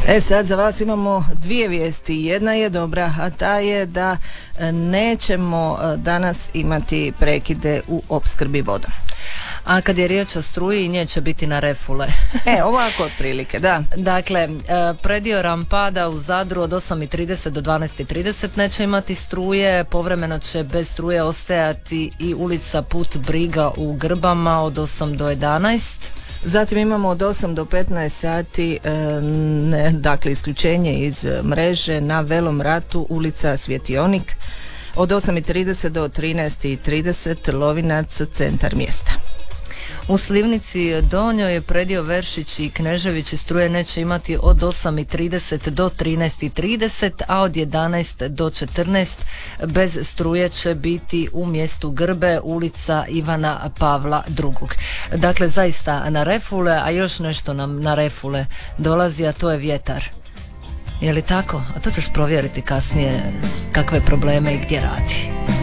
Sad za vas imamo dvije vijesti. Jedna je dobra, a ta je da nećemo danas imati prekide u opskrbi vodom. A kad je riječ o struji, nje će biti na refule. Ovako otprilike, da. Dakle, predio Rampada u Zadru od 8:30 do 12:30 neće imati struje, povremeno će bez struje ostajati i ulica Put Briga u Grbama od 8 do 11. Zatim imamo od 8 do 15 sati, dakle isključenje iz mreže na Velom Ratu, ulica Svjetionik, od 8:30 do 13:30, Lovinac, centar mjesta. U Slivnici Donjoj predio Veršić i Knežević struje neće imati od 8:30 do 13:30, a od 11 do 14 bez struje će biti u mjestu Grbe, ulica Ivana Pavla II. Dakle, zaista na refule, a još nešto nam na refule dolazi, a to je vjetar. Je li tako? A to ćeš provjeriti kasnije kakve probleme i gdje radi.